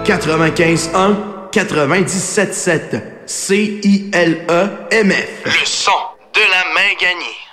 95.1, 97.7. CILEMF. Le son de la main gagnée.